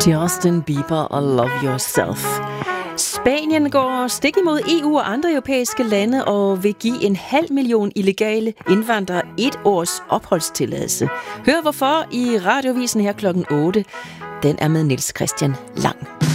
Justin Bieber og Love Yourself. Spanien går stik imod EU og andre europæiske lande og vil give 500.000 illegale indvandrere 1 års opholdstilladelse. Hør hvorfor i radiovisen her klokken 8. Den er med Niels Christian Lang.